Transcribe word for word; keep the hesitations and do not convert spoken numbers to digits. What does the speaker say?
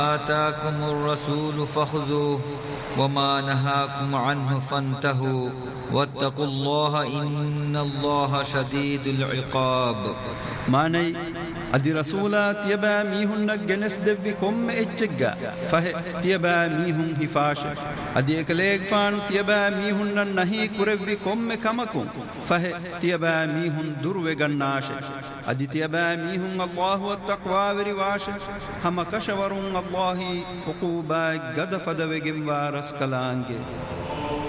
آتاكم الرسول فخذوه وما نهاكم عنه فانتهوا واتقوا الله إن الله شديد العقاب. ماني أدي رسولات يبا ميهن جنس دبكم إججا فه تيبا ميهن هفاش أدي إكليك فان تيبا ميهن نهي كربكم كمكم فه تيبا ميهن درو جناش أدي تيبا ميهن الله والتقوى ورواش هم كشورون الله حقوبا قد فدوجم وارس كلانجه